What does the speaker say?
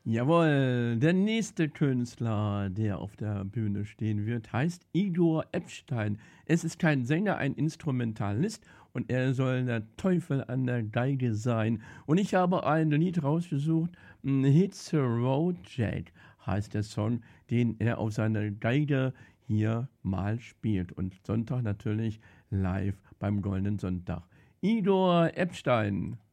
Jawohl, der nächste Künstler, der auf der Bühne stehen wird, heißt Igor Epstein. Es ist kein Sänger, ein Instrumentalist und er soll der Teufel an der Geige sein. Und ich habe ein Lied rausgesucht, Hits the Road Jack heißt der Song, den er auf seiner Geige hier mal spielt. Und Sonntag natürlich live beim Goldenen Sonntag. Igor Epstein.